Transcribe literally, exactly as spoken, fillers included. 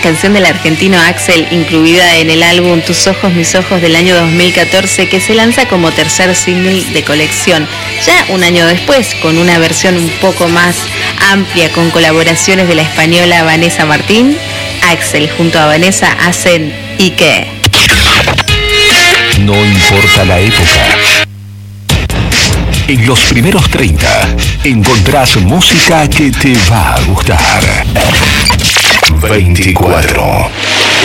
canción del argentino Axel, incluida en el álbum Tus ojos, mis ojos del año dos mil catorce, que se lanza como tercer single de colección. Ya un año después, con una versión un poco más amplia, con colaboraciones de la española Vanessa Martín, Axel junto a Vanessa hacen ¿Y qué? No importa la época. En los primeros treinta encontrás música que te va a gustar. veinticuatro.